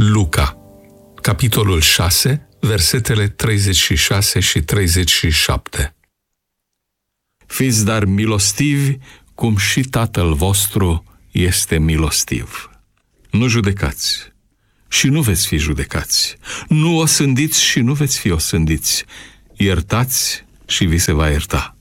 Luca, capitolul 6, versetele 36 și 37. Fiți dar milostivi, cum și Tatăl vostru este milostiv. Nu judecați și nu veți fi judecați. Nu osândiți și nu veți fi osândiți. Iertați și vi se va ierta.